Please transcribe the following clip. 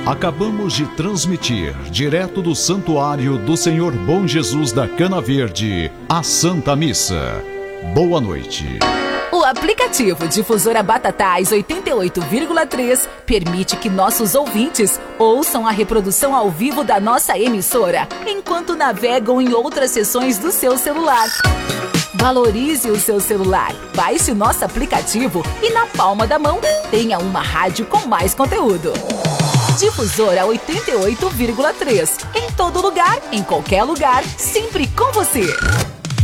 Acabamos de transmitir, direto do Santuário do Senhor Bom Jesus da Cana Verde, a Santa Missa. Boa noite. O aplicativo Difusora Batatais 88,3 permite que nossos ouvintes ouçam a reprodução ao vivo da nossa emissora, enquanto navegam em outras seções do seu celular. Valorize o seu celular, baixe nosso aplicativo e na palma da mão tenha uma rádio com mais conteúdo. Difusora 88,3. Em todo lugar, em qualquer lugar, sempre com você.